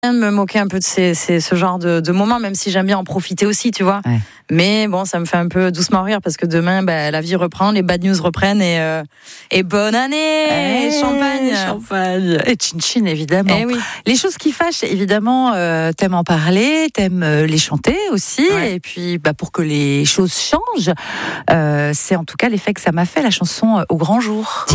me moquer un peu de ce genre de moments, même si j'aime bien en profiter aussi, tu vois. Ouais. Mais bon, ça me fait un peu doucement rire parce que demain, la vie reprend, les bad news reprennent et bonne année, champagne et chin-chin évidemment. Eh oui. Les choses qui fâchent évidemment, t'aimes en parler, t'aimes les chanter aussi, Ouais. et puis pour que les choses changent, c'est en tout cas l'effet que ça m'a fait la chanson Au grand jour.